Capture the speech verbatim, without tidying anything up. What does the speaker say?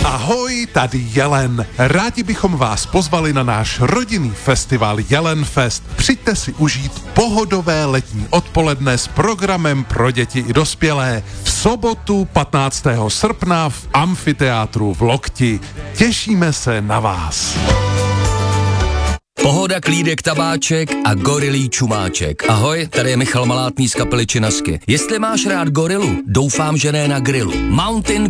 Ahoj, tady Jelen. Rádi bychom vás pozvali na náš rodinný festival Jelen Fest. Přijďte si užít pohodové letní odpoledne s programem pro děti i dospělé. V sobotu patnáctého srpna v amfiteátru v Lokti. Těšíme se na vás. Pohoda, klídek, tabáček a gorilí čumáček. Ahoj, tady je Michal Malátný z kapely Činasky. Jestli máš rád gorilu, doufám, že ne na grilu. Mountain